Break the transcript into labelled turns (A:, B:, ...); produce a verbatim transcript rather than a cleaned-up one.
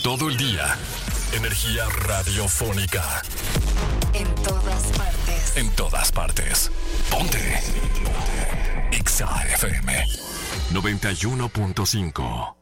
A: todo el día. Energía radiofónica.
B: En todas partes.
A: En todas partes. Ponte. Ponte. Exa F M noventa y uno punto cinco.